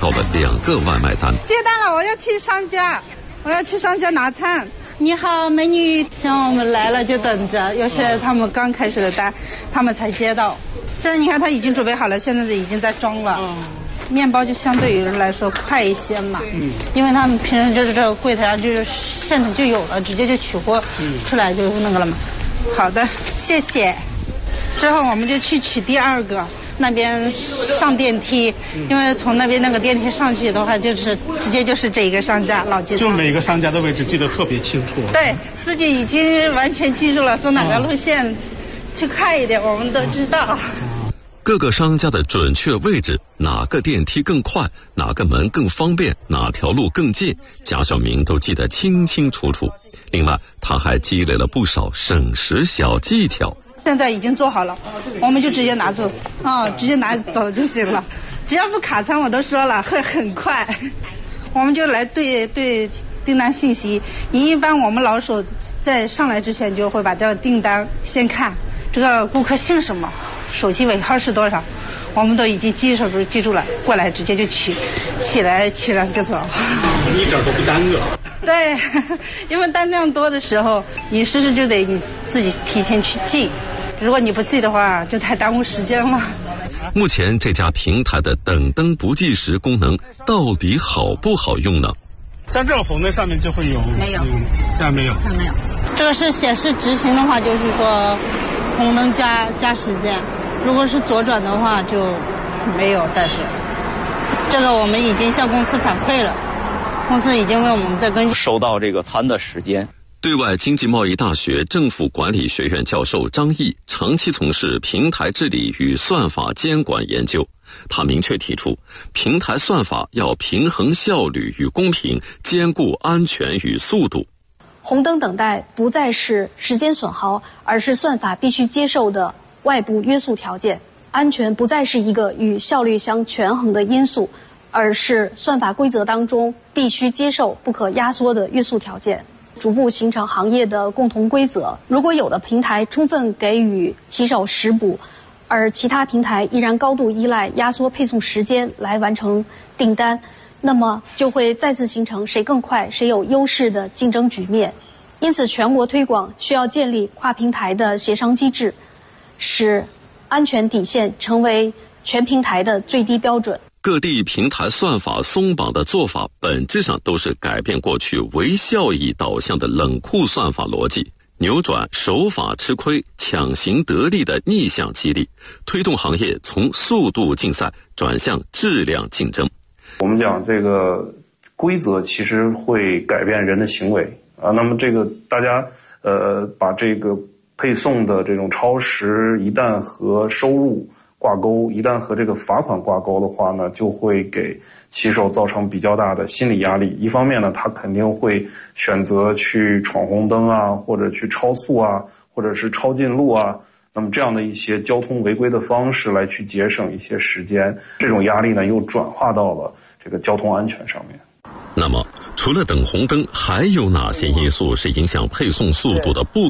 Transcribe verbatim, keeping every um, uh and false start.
到了两个外卖单。 接单了，我要去商家，我要去商家拿餐。你好，美女，像我们来了就等着。有些他们刚开始的单，他们才接到。现在你看他已经准备好了，现在已经在装了。嗯，面包就相对于来说快一些嘛。嗯，因为他们平时就是这个柜台上就是现场就有了，直接就取货出来就那个了嘛。嗯、好的，谢谢。之后我们就去取第二个。那边上电梯，因为从那边那个电梯上去的话，就是直接就是这一个商家老街。 就每个商家的位置记得特别清楚。 对，自己已经完全记住了，走哪个路线去快一点，我们都知道。 各个商家的准确位置，哪个电梯更快，哪个门更方便，哪条路更近，贾小明都记得清清楚楚。另外，他还积累了不少省时小技巧。 现在已经做好了，我们就直接拿走，啊、哦，直接拿走就行了。只要不卡餐，我都说了会很快。我们就来对对订单信息。你一般我们老手在上来之前就会把这个订单先看，这个顾客姓什么，手机尾号是多少，我们都已经记住记住了，过来直接就取，取来取了就走。 一点都不耽搁。 对，因为单量多的时候，你是不是就得你自己提前去记？如果你不记的话，就太耽误时间了。 目前这家平台的等灯不计时功能到底好不好用呢？ 像这种红的上面就会有， 没有， 嗯、现在没有， 现在没有。这个是显示执行的话，就是说红灯加加时间；如果是左转的话，就没有暂时。这个我们已经向公司反馈了，公司已经为我们在更新。 收到这个餐的时间。 对外经济贸易大学政府管理学院教授张毅长期从事平台治理与算法监管研究，他明确提出，平台算法要平衡效率与公平，兼顾安全与速度。 红灯等待不再是时间损耗，而是算法必须接受的外部约束条件。安全不再是一个与效率相权衡的因素，而是算法规则当中必须接受不可压缩的约束条件。逐步形成行业的共同规则。如果有的平台充分给予骑手时补，而其他平台依然高度依赖压缩配送时间来完成订单，那么就会再次形成谁更快谁有优势的竞争局面。因此，全国推广需要建立跨平台的协商机制，使安全底线成为全平台的最低标准。 各地平台算法松绑的做法，本质上都是改变过去唯效益导向的冷酷算法逻辑，扭转守法吃亏、抢行得利的逆向激励，推动行业从速度竞赛转向质量竞争。 我们讲这个规则其实会改变人的行为啊，那么这个大家呃把这个配送的这种超时一旦和收入挂钩，一旦和这个罚款挂钩的话呢，就会给骑手造成比较大的心理压力。一方面呢，他肯定会选择去闯红灯啊，或者去超速啊，或者是超近路啊，那么这样的一些交通违规的方式来去节省一些时间，这种压力呢又转化到了这个交通安全上面。 那么除了等红灯，还有哪些因素是影响配送速度的不